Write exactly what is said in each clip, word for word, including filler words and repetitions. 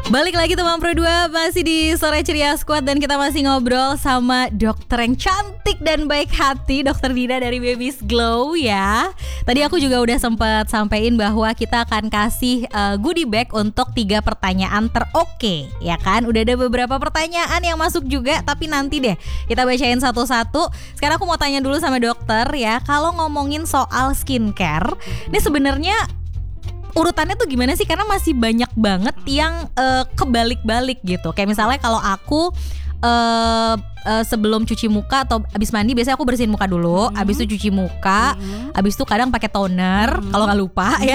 Balik lagi teman Pro dua, masih di Sore Ceria Squad dan kita masih ngobrol sama dokter yang cantik dan baik hati, Dokter Dina dari Baby's Glow ya. Tadi aku juga udah sempet sampein bahwa kita akan kasih uh, goodie bag untuk tiga pertanyaan teroke, ya kan? Udah ada beberapa pertanyaan yang masuk juga, tapi nanti deh kita bacain satu-satu. Sekarang aku mau tanya dulu sama dokter ya, kalau ngomongin soal skincare, ini sebenarnya urutannya tuh gimana sih? Karena masih banyak banget yang uh, kebalik-balik gitu. Kayak misalnya kalau aku uh, uh, sebelum cuci muka atau abis mandi, biasanya aku bersihin muka dulu, hmm. abis itu cuci muka, hmm. abis itu kadang pakai toner hmm. kalau nggak lupa ya.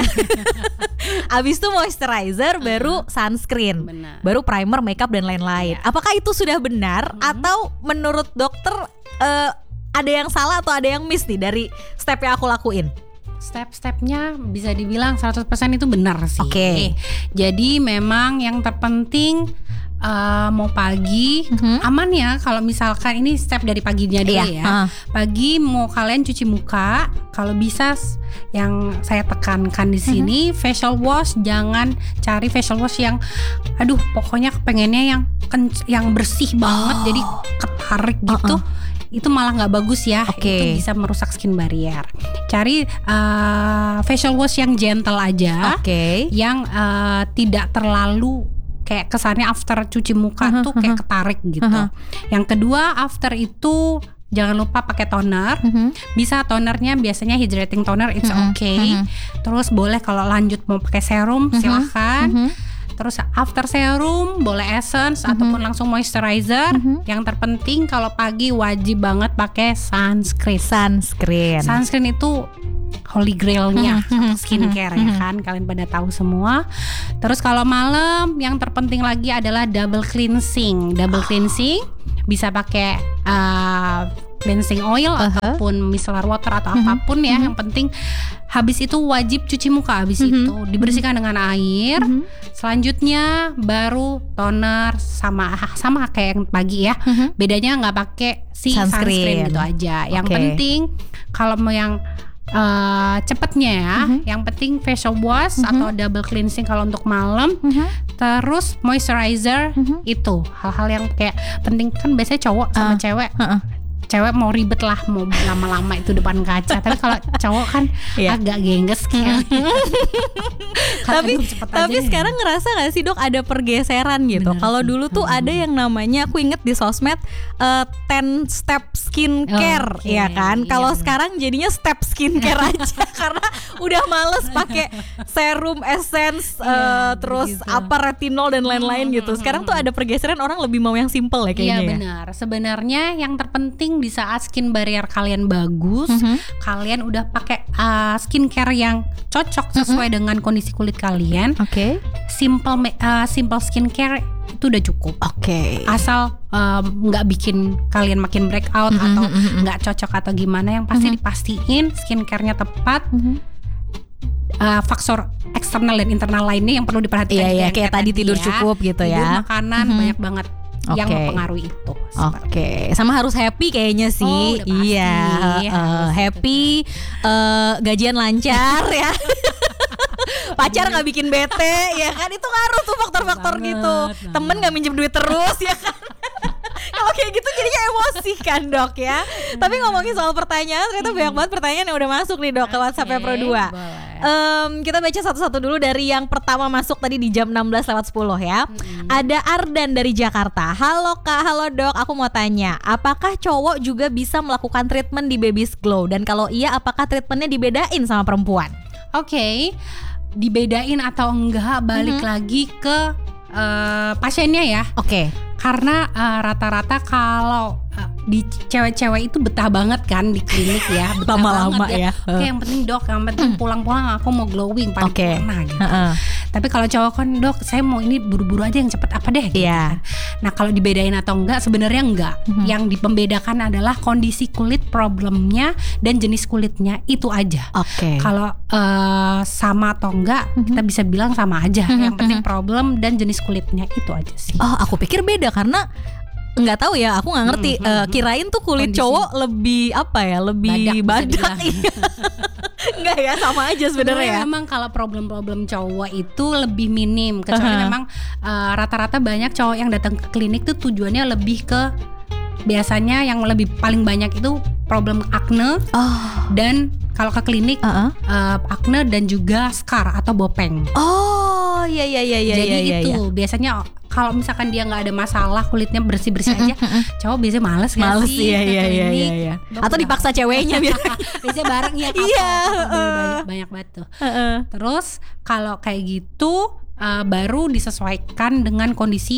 Abis itu moisturizer, baru sunscreen, benar. Baru primer, makeup dan lain-lain. Ya. Apakah itu sudah benar hmm. atau menurut dokter uh, ada yang salah atau ada yang miss nih dari step yang aku lakuin? Step-stepnya bisa dibilang seratus persen itu benar sih. Oke. Okay. Jadi memang yang terpenting uh, mau pagi mm-hmm. aman ya. Kalau misalkan ini step dari paginya dulu yeah. ya. Uh. Pagi mau kalian cuci muka, kalau bisa yang saya tekankan di sini mm-hmm. facial wash, jangan cari facial wash yang aduh pokoknya pengennya yang yang bersih banget, oh. jadi ketarik gitu. Uh-uh. Itu malah nggak bagus ya, okay. itu bisa merusak skin barrier. Cari uh, facial wash yang gentle aja, okay. yang uh, tidak terlalu kayak kesannya after cuci muka uh-huh, tuh kayak uh-huh. ketarik gitu. Uh-huh. Yang kedua after itu jangan lupa pakai toner. Uh-huh. Bisa tonernya biasanya hydrating toner, it's uh-huh. okay. Uh-huh. Terus boleh kalau lanjut mau pakai serum uh-huh. silahkan. Uh-huh. Terus after serum boleh essence mm-hmm. ataupun langsung moisturizer. Mm-hmm. Yang terpenting kalau pagi wajib banget pakai sunscreen. Sunscreen. Sunscreen itu holy grailnya mm-hmm. skincare mm-hmm. ya kan, kalian pada tahu semua. Terus kalau malam yang terpenting lagi adalah double cleansing. Double oh. cleansing bisa pakai uh, cleansing oil uh-huh. ataupun micellar water atau mm-hmm. apapun ya. Mm-hmm. Yang penting habis itu wajib cuci muka, habis mm-hmm. itu dibersihkan mm-hmm. dengan air. Mm-hmm. Selanjutnya baru toner sama sama kayak yang pagi ya. Mm-hmm. Bedanya nggak pakai si sunscreen. sunscreen gitu aja. Yang okay. penting kalau mau yang uh, cepetnya ya, mm-hmm. yang penting facial wash mm-hmm. atau double cleansing kalau untuk malam. Mm-hmm. Terus moisturizer mm-hmm. itu hal-hal yang kayak penting kan biasanya cowok sama uh, cewek. Uh-uh. Cewek mau ribet lah, mau lama-lama itu depan kaca. Tapi kalau cowok kan yeah. agak gengges kayak. Tapi tapi sekarang ngerasa gak sih dok ada pergeseran gitu? Kalau dulu tuh hmm. ada yang namanya, aku inget di sosmed uh, ten step skincare, oh, okay. ya kan? Kalau yeah. sekarang jadinya step skincare aja karena udah males pakai serum, essence, yeah, uh, terus gitu. apa retinol dan lain-lain hmm, gitu. Sekarang tuh ada pergeseran, orang lebih mau yang simple ya kayaknya. Iya yeah, benar. Ya? Sebenarnya yang terpenting di saat skin barrier kalian bagus, mm-hmm. kalian udah pakai uh, skincare yang cocok sesuai mm-hmm. dengan kondisi kulit kalian. Oke. Okay. Simple uh, simple skincare itu udah cukup. Oke. Okay. Asal nggak um, bikin kalian makin breakout mm-hmm, atau nggak mm-hmm. cocok atau gimana, yang pasti mm-hmm. dipastiin skincare-nya tepat. Mm-hmm. Uh, faktor eksternal dan internal lainnya yang perlu diperhatikan. Iya, iya, kayak tadi tidur ya. cukup gitu ya. Tidur, makanan mm-hmm. banyak banget. Okay. Yang mempengaruhi itu. Oke, okay. Sama harus happy kayaknya sih. Oh, iya, uh, happy, uh, gajian lancar ya. Pacar nggak bikin bete, ya kan? Itu ngaruh tuh faktor-faktor banget, gitu. Banget. Temen nggak minjem duit terus, ya kan? Kalau kayak gitu jadinya emosi kan dok ya. Tapi ngomongin soal pertanyaan, ternyata hmm. banyak banget pertanyaan yang udah masuk nih dok ke WhatsApp okay, Pro dua. Um, kita baca satu-satu dulu dari yang pertama masuk tadi di jam enam belas lewat sepuluh ya. Hmm. Ada Ardan dari Jakarta. Halo kak, halo dok, aku mau tanya, apakah cowok juga bisa melakukan treatment di Baby's Glow? Dan kalau iya, apakah treatmentnya dibedain sama perempuan? Oke, okay. dibedain atau enggak balik mm-hmm. lagi ke uh, pasiennya ya. Oke. Okay. Karena uh, rata-rata kalau uh, di cewek-cewek itu betah banget kan di klinik ya, betah lama-lama banget ya. ya. Oke, yang penting dok, yang penting pulang-pulang aku mau glowing, paling okay. pernah gitu. Uh-uh. Tapi kalau cowok kan dok, saya mau ini buru-buru aja yang cepet apa deh. Gitu yeah. kan. Nah kalau dibedain atau enggak, sebenarnya enggak. Mm-hmm. Yang dipembedakan adalah kondisi kulit, problemnya dan jenis kulitnya, itu aja. Oke. Okay. Kalau uh, sama atau enggak, mm-hmm. kita bisa bilang sama aja. Mm-hmm. Yang penting problem dan jenis kulitnya, itu aja sih. Oh, aku pikir beda karena nggak tahu ya, aku nggak ngerti. Mm-hmm. Uh, kirain tuh kulit Kondisi. cowok lebih apa ya, lebih badak. Enggak ya, sama aja sebenarnya ya. Memang kalau problem-problem cowok itu lebih minim, kecuali uh-huh. memang uh, rata-rata banyak cowok yang datang ke klinik tuh tujuannya lebih ke, biasanya yang lebih paling banyak itu problem acne oh. dan kalau ke klinik uh-uh. uh, acne dan juga scar atau bopeng. Oh iya iya iya iya. Jadi iya, itu iya. biasanya kalau misalkan dia nggak ada masalah, kulitnya bersih-bersih aja, cowok biasanya males nggak males, sih? Iya iya iya iya. iya. Atau dipaksa ceweknya biar biasanya bareng ya. Iya. Banyak, banyak banget tuh. Uh-uh. Terus kalau kayak gitu uh, baru disesuaikan dengan kondisi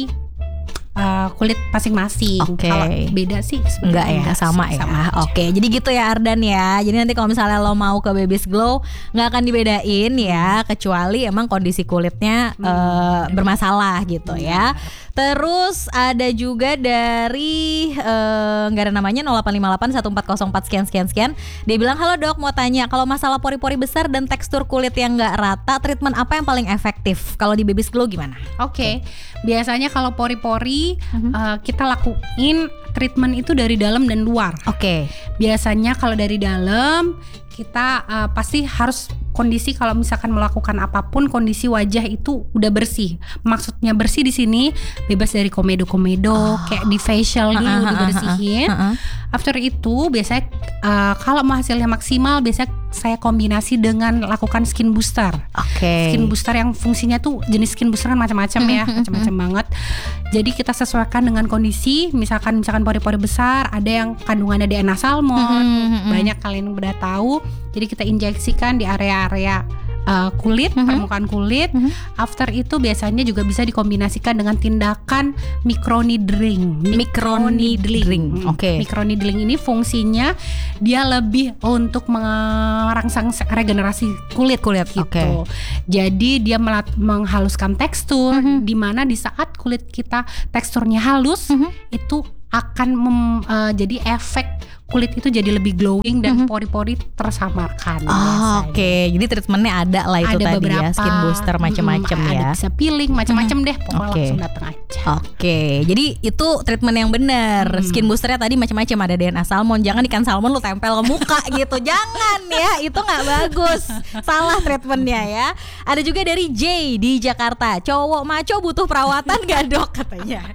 Uh, kulit masing-masing. Okay. Kalau beda sih enggak ya, enggak sama sih, ya. Sama Oke, okay. Jadi gitu ya Ardan ya. Jadi nanti kalau misalnya lo mau ke Baby's Glow nggak akan dibedain ya, kecuali emang kondisi kulitnya hmm. uh, bermasalah gitu hmm. ya. Terus ada juga dari nggak uh, ada namanya nol delapan lima delapan satu empat nol empat sekian sekian sekian. Dia bilang, halo dok, mau tanya kalau masalah pori-pori besar dan tekstur kulit yang nggak rata, treatment apa yang paling efektif? Kalau di Baby's Glow gimana? Oke, okay. Biasanya kalau pori-pori uh-huh. uh, kita lakuin treatment itu dari dalam dan luar. Oke. Okay. Biasanya kalau dari dalam kita uh, pasti harus kondisi, kalau misalkan melakukan apapun kondisi wajah itu udah bersih. Maksudnya bersih di sini bebas dari komedo-komedo, oh. kayak di facial dulu uh, uh, dibersihin. Uh, uh, uh, uh. After itu biasanya uh, kalau mau hasilnya maksimal, biasanya saya kombinasi dengan lakukan skin booster. Oke. Okay. Skin booster yang fungsinya tuh jenis skin booster kan macam-macam ya, macam-macam banget. Jadi kita sesuaikan dengan kondisi. Misalkan misalkan pori-pori besar, ada yang kandungannya D N A salmon, banyak kalian udah tahu. Jadi kita injeksikan di area-area uh, kulit, uh-huh. permukaan kulit. Uh-huh. After itu biasanya juga bisa dikombinasikan dengan tindakan microneedling. Microneedling. Oke. Okay. Microneedling ini fungsinya dia lebih untuk merangsang regenerasi kulit kulit gitu. Okay. Jadi dia melat- menghaluskan tekstur, uh-huh. di mana di saat kulit kita teksturnya halus, uh-huh. itu akan mem, uh, jadi efek kulit itu jadi lebih glowing dan mm-hmm. pori-pori tersamarkan. Oh, oke, okay. Jadi treatmentnya ada lah itu ada tadi beberapa, ya, skin booster macam-macam mm, ya. Ada bisa peeling macam-macam mm-hmm. deh, pokoknya okay. langsung datang aja. Oke, okay. Jadi itu treatment yang benar. Mm. Skin boosternya tadi macam-macam, ada D N A salmon. Jangan ikan salmon lu tempel ke muka gitu, jangan ya, itu nggak bagus. Salah treatmentnya ya. Ada juga dari J di Jakarta. Cowok maco butuh perawatan nggak dok katanya?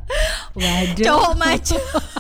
Waduh. Cowok maco.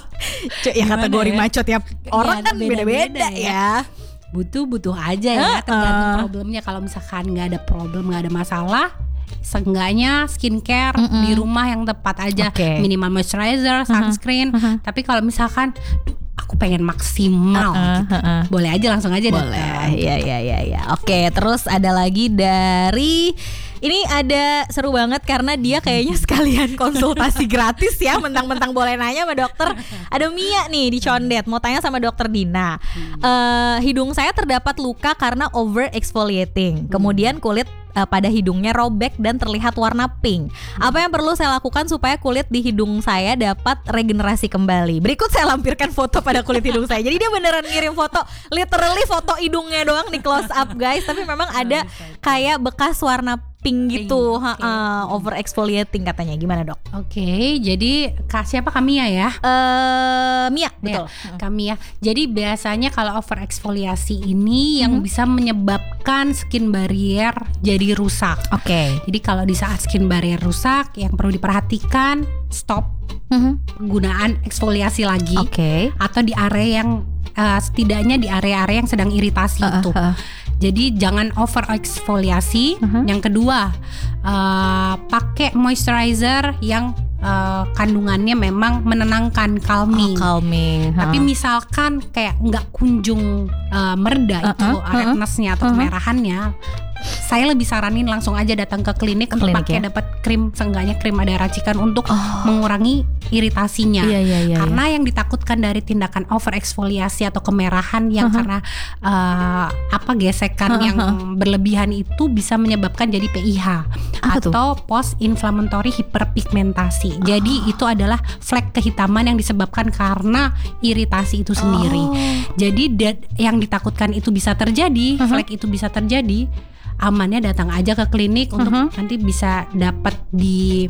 Ya kategori ya? Maco tiap orang ya, kan beda-beda ya. ya. Butuh-butuh aja ya, uh, tergantung uh. problemnya. Kalau misalkan nggak ada problem, nggak ada masalah, seenggaknya skincare mm-mm. di rumah yang tepat aja. Okay. Minimal moisturizer, sunscreen. Uh-huh. Tapi kalau misalkan aku pengen maksimal uh-uh, gitu, uh-uh. boleh aja langsung aja datang. Boleh. Ya ya ya ya. Oke, terus ada lagi dari ini ada seru banget karena dia kayaknya sekalian konsultasi gratis ya, mentang-mentang boleh nanya sama dokter. Ada Mia nih di Condet, mau tanya sama dokter Dina. Hmm. Uh, hidung saya terdapat luka karena over exfoliating. Kemudian kulit uh, pada hidungnya robek dan terlihat warna pink. Apa yang perlu saya lakukan supaya kulit di hidung saya dapat regenerasi kembali? Berikut saya lampirkan foto pada kulit hidung saya. Jadi dia beneran ngirim foto, literally foto hidungnya doang di close up guys. Tapi memang ada kayak bekas warna pink gitu, pink, okay. uh, over exfoliating katanya. Gimana dok? Oke, okay, jadi kak siapa Kamia ya? Uh, Mia, betul. Ya, Kamia. Jadi biasanya kalau over exfoliasi ini hmm. yang bisa menyebabkan skin barrier jadi rusak. Oke. Okay. Jadi kalau di saat skin barrier rusak, yang perlu diperhatikan stop mm-hmm. penggunaan eksfoliasi lagi. Oke. Okay. Atau di area yang uh, setidaknya di area-area yang sedang iritasi uh, itu. Uh, uh. Jadi jangan over eksfoliasi. Uh-huh. Yang kedua, uh, pakai moisturizer yang uh, kandungannya memang menenangkan, calming. Oh, calming. Tapi huh. misalkan kayak nggak kunjung uh, mereda uh-uh. itu uh-uh. redness-nya atau uh-huh. kemerahannya, saya lebih saranin langsung aja datang ke klinik ke untuk pakai ya? Dapat krim, seenggaknya krim ada racikan untuk oh. mengurangi iritasinya. Iya, iya, iya, karena iya. yang ditakutkan dari tindakan over eksfoliasi atau kemerahan yang uh-huh. karena uh, apa gesekan uh-huh. yang berlebihan itu bisa menyebabkan jadi P I H apa atau post inflammatory hyperpigmentasi. Oh. Jadi itu adalah flek kehitaman yang disebabkan karena iritasi itu sendiri. Oh. Jadi da- yang ditakutkan itu bisa terjadi, uh-huh. flek itu bisa terjadi. Amannya datang aja ke klinik untuk uh-huh. nanti bisa dapat di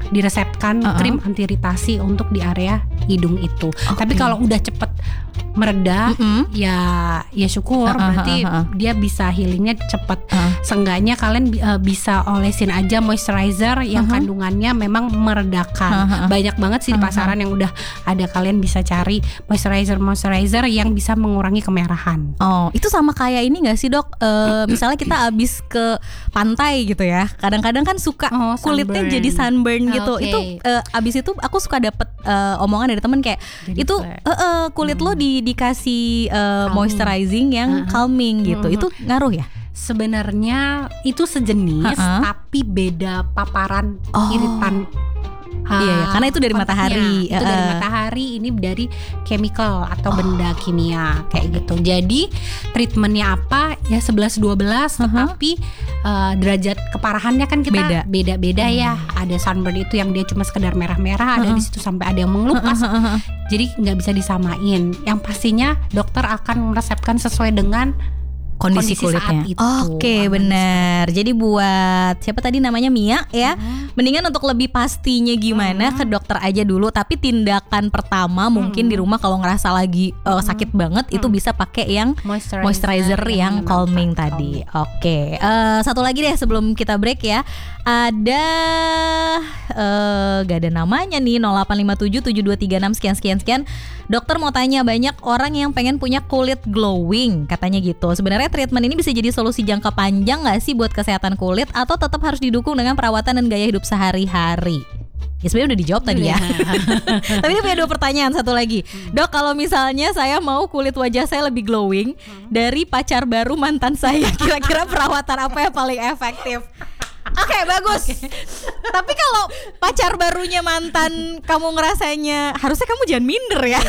diresepkan Uh-uh. krim anti iritasi untuk di area hidung itu. Okay. Tapi kalau udah cepet mereda, Mm-mm. ya ya syukur, Uh-uh, berarti uh-uh. dia bisa healingnya cepet. Uh. Seenggaknya kalian uh, bisa olesin aja moisturizer yang Uh-huh. kandungannya memang meredakan. Uh-huh. Banyak banget sih di pasaran yang udah ada, kalian bisa cari moisturizer moisturizer yang bisa mengurangi kemerahan. Oh, itu sama kayak ini nggak sih dok? Eh, misalnya kita abis ke pantai gitu ya, kadang-kadang kan suka Oh, kulitnya sunburn. jadi sunburn gitu. Oke. Itu eh, abis itu aku suka dapet eh, omongan dari temen kayak Jadi itu flat. eh, eh, kulit lo di dikasih eh, Calming. moisturizing yang Uh-huh. calming gitu. Uh-huh. Itu ngaruh ya? Sebenarnya itu sejenis, Uh-uh. tapi beda paparan Oh. iritan. Iya, iya, karena itu dari kontaknya. matahari. Itu dari Uh-uh. matahari, ini dari chemical atau benda kimia kayak gitu. Jadi treatmentnya apa? Ya sebelas dua belas, Uh-huh. tetapi uh, derajat keparahannya kan kita Beda. beda-beda ya. Ada sunburn itu yang dia cuma sekedar merah-merah, ada Uh-uh. di situ sampai ada yang mengelupas. Jadi nggak bisa disamain. Yang pastinya dokter akan meresepkan sesuai dengan Kondisi, kondisi kulitnya. saat itu. Oke, Aman benar. Jadi buat siapa tadi namanya Mia ya, Hmm. mendingan untuk lebih pastinya gimana ke dokter aja dulu. Tapi tindakan pertama mungkin di rumah kalau ngerasa lagi uh, sakit banget itu bisa pakai yang moisturizer, moisturizer yang calming tadi. Oke, eh, satu lagi deh sebelum kita break ya. Ada eh, gak ada namanya nih, nol delapan lima tujuh tujuh dua tiga enam sekian sekian sekian. Dokter mau tanya, banyak orang yang pengen punya kulit glowing katanya gitu. Sebenarnya treatment ini bisa jadi solusi jangka panjang gak sih buat kesehatan kulit, atau tetap harus didukung dengan perawatan dan gaya hidup sehari-hari? Ya sebenarnya udah dijawab tadi ya. Tapi ini punya dua pertanyaan, satu lagi. Dok, kalau misalnya saya mau kulit wajah saya lebih glowing dari pacar baru mantan saya, kira-kira perawatan apa yang paling efektif? Oke, bagus. Tapi kalau pacar barunya mantan kamu ngerasanya, harusnya kamu jangan minder ya.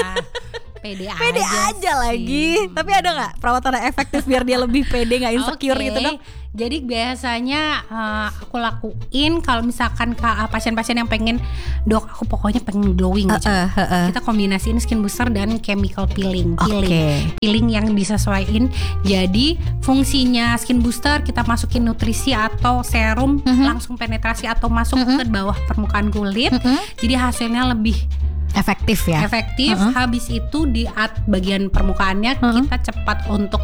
Pede aja, Pede aja sih. lagi. Tapi ada nggak perawatan yang efektif biar dia lebih pede, nggak insecure Oke. gitu dok? Jadi biasanya uh, aku lakuin kalau misalkan ka- pasien-pasien yang pengen, dok aku pokoknya pengen glowing aja. Uh, uh, uh. Kita kombinasiin skin booster dan chemical peeling, peeling, Oke. peeling yang disesuaikan. Jadi fungsinya skin booster kita masukin nutrisi atau serum Mhm. langsung penetrasi atau masuk Mhm. ke bawah permukaan kulit. Mhm. Jadi hasilnya lebih Efektif ya. efektif. Uh-uh. Habis itu di at bagian permukaannya Uh-uh. kita cepat untuk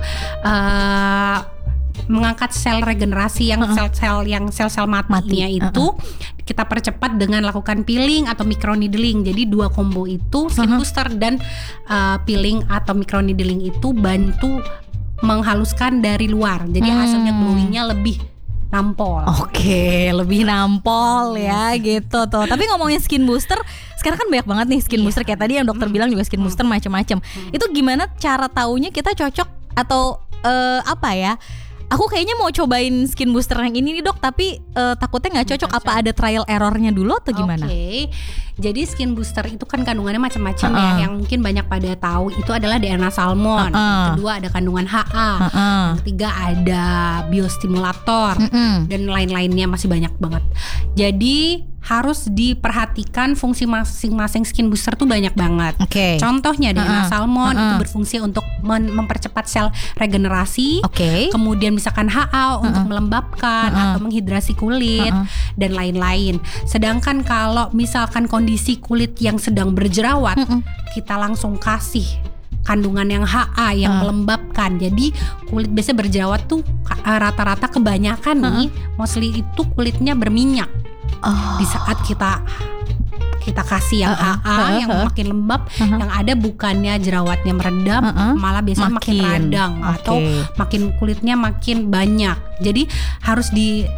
uh, mengangkat sel regenerasi yang Uh-uh. sel-sel yang sel-sel matinya Mati. itu kita percepat dengan lakukan peeling atau microneedling. Jadi dua combo itu, skin Uh-huh. booster dan uh, peeling atau microneedling itu bantu menghaluskan dari luar. Jadi Hmm. hasilnya glowingnya lebih nampol. Oke, lebih nampol ya gitu tuh. Tapi ngomongin skin booster, sekarang kan banyak banget nih skin Iya. booster kayak tadi yang dokter bilang juga skin booster macam-macam. Itu gimana cara taunya kita cocok atau eh, apa ya? Aku kayaknya mau cobain skin booster yang ini nih dok, tapi eh, takutnya nggak cocok. Nggak Apa ada trial errornya dulu atau gimana? Oke, jadi skin booster itu kan kandungannya macam-macam Uh-uh. ya. Yang mungkin banyak pada tahu itu adalah D N A salmon. Uh-uh. Yang kedua ada kandungan H A. Heeh. Yang ketiga ada biostimulator Mm-mm. dan lain-lainnya masih banyak banget. Jadi harus diperhatikan fungsi masing-masing skin booster tuh banyak banget. Oke. Contohnya D N A Uh-uh. salmon itu Uh-uh. berfungsi untuk men- mempercepat sel regenerasi. Oke. Kemudian misalkan H A untuk melembabkan Uh-uh. atau menghidrasi kulit Uh-uh. dan lain-lain. Sedangkan kalau misalkan kondisi kulit yang sedang berjerawat, Mm-mm. kita langsung kasih kandungan yang H A yang Uh. melembabkan. Jadi kulit biasa berjerawat tuh ka- rata-rata kebanyakan nih, mostly itu kulitnya berminyak. Oh. Di saat kita kita kasih yang Uh-uh. H A Uh-uh. yang makin lembab, Uh-uh. yang ada bukannya jerawatnya meredam, Uh-uh. malah biasanya makin, Makin. radang atau Oke. makin kulitnya makin banyak. Jadi harus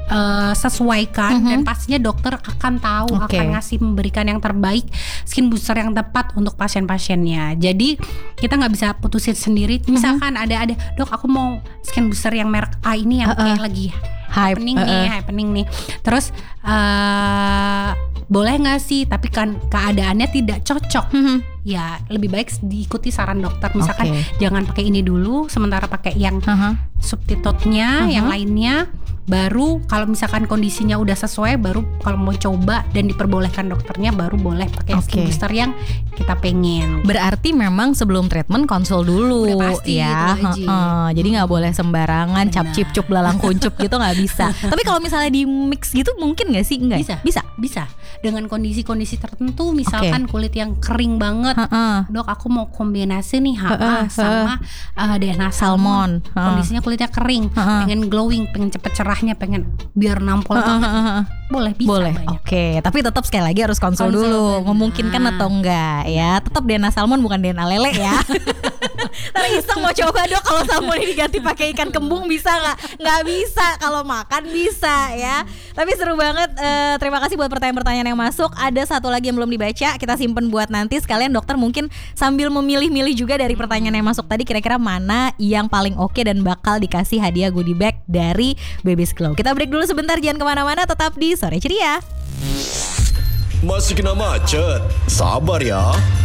disesuaikan Mhm. dan pastinya dokter akan tahu, Oke. akan ngasih memberikan yang terbaik, skin booster yang tepat untuk pasien-pasiennya. Jadi kita nggak bisa putusin sendiri. Misalkan ada ada dok aku mau skin booster yang merek A ini yang Uh-uh. kayak lagi Hype. happening nih, Uh-uh. happening nih. Terus eh boleh nggak sih? Tapi kan keadaannya tidak cocok. Mhm. ya lebih baik diikuti saran dokter. Misalkan Oke. jangan pakai ini dulu, sementara pakai yang Aha. subtitotnya, Uh-huh. yang lainnya. Baru kalau misalkan kondisinya udah sesuai, baru kalau mau coba dan diperbolehkan dokternya, baru boleh pakai Oke. booster yang kita pengen. Berarti memang sebelum treatment konsul dulu, Udah pasti, ya. itu wajib. Heeh. Jadi nggak boleh sembarangan Benar. cap cip cup belalang kuncup gitu nggak bisa. Tapi kalau misalnya di mix gitu mungkin nggak sih? Enggak. Bisa. Bisa. Bisa dengan kondisi-kondisi tertentu, misalkan kulit yang kering banget, Heeh. dok aku mau kombinasi nih H A Heeh, sama uh, D N A salmon. Salmon. Heeh. Kondisinya kulitnya kering, Heeh. pengen glowing, pengen cepet cerahnya, pengen biar nampol Heeh, banget. heeh, heeh. Boleh, bisa Boleh, banyak. oke. Tapi tetap sekali lagi harus konsul, Konsul, dulu, benar. memungkinkan atau enggak ya. Tetap D N A salmon bukan D N A lele ya. Ntar iseng mau coba dok, kalau salmon ini diganti pakai ikan kembung bisa nggak? Nggak bisa. Kalau makan bisa ya. Tapi seru banget. Eh, terima kasih buat pertanyaan-pertanyaan yang masuk. Ada satu lagi yang belum dibaca, kita simpen buat nanti. Sekalian dokter mungkin sambil memilih-milih juga dari pertanyaan yang masuk tadi, kira-kira mana yang paling oke dan bakal dikasih hadiah goodie bag dari Baby's Glow. Kita break dulu sebentar, jangan kemana-mana, tetap di Sore Ceria. Masih kena macet? Sabar ya.